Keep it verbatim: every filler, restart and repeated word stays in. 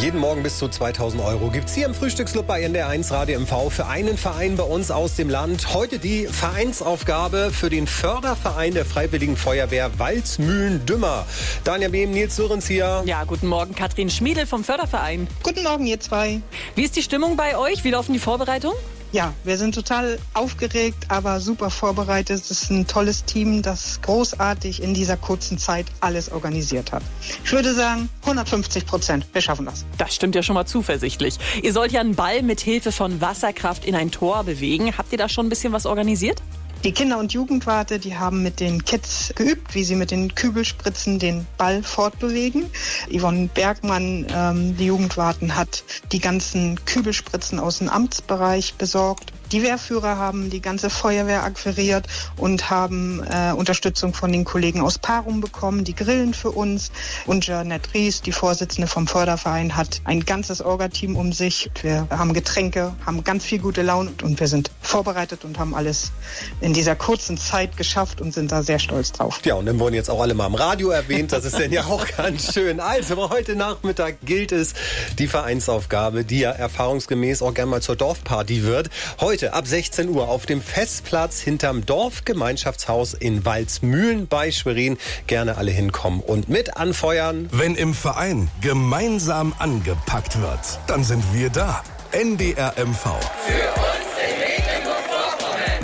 Jeden Morgen bis zu zweitausend Euro gibt es hier im Frühstücksclub bei N D R eins Radio M V für einen Verein bei uns aus dem Land. Heute die Vereinsaufgabe für den Förderverein der Freiwilligen Feuerwehr Waldsmühlen-Dümmer. Daniel Behm, Nils Sörenz hier. Ja, guten Morgen, Katrin Schmiedel vom Förderverein. Guten Morgen, ihr zwei. Wie ist die Stimmung bei euch? Wie laufen die Vorbereitungen? Ja, wir sind total aufgeregt, aber super vorbereitet. Es ist ein tolles Team, das großartig in dieser kurzen Zeit alles organisiert hat. Ich würde sagen, hundertfünfzig Prozent. Wir schaffen das. Das stimmt ja schon mal zuversichtlich. Ihr sollt ja einen Ball mit Hilfe von Wasserkraft in ein Tor bewegen. Habt ihr da schon ein bisschen was organisiert? Die Kinder- und Jugendwarte, die haben mit den Kids geübt, wie sie mit den Kübelspritzen den Ball fortbewegen. Yvonne Bergmann, ähm, die Jugendwarten, hat die ganzen Kübelspritzen aus dem Amtsbereich besorgt. Die Wehrführer haben die ganze Feuerwehr akquiriert und haben äh, Unterstützung von den Kollegen aus Parum bekommen, die grillen für uns. Und Jeanette Ries, die Vorsitzende vom Förderverein, hat ein ganzes Orga-Team um sich. Wir haben Getränke, haben ganz viel gute Laune und wir sind vorbereitet und haben alles in dieser kurzen Zeit geschafft und sind da sehr stolz drauf. Ja, und dann wurden jetzt auch alle mal im Radio erwähnt. Das ist dann ja auch ganz schön. Also heute Nachmittag gilt es, die Vereinsaufgabe, die ja erfahrungsgemäß auch gerne mal zur Dorfparty wird. Heute ab sechzehn Uhr auf dem Festplatz hinterm Dorfgemeinschaftshaus in Waldsmühlen bei Schwerin. Gerne alle hinkommen und mit anfeuern. Wenn im Verein gemeinsam angepackt wird, dann sind wir da. N D R M V. Für uns.